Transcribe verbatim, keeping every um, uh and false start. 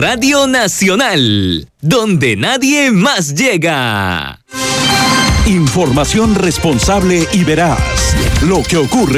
Radio Nacional, donde nadie más llega. Información responsable y veraz. Lo que ocurre